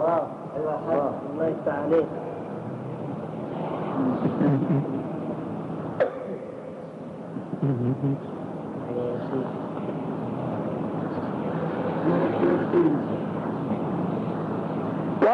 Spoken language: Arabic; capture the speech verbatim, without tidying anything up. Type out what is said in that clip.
واو ايوه حاج الله يفتح عليك. يا شيخ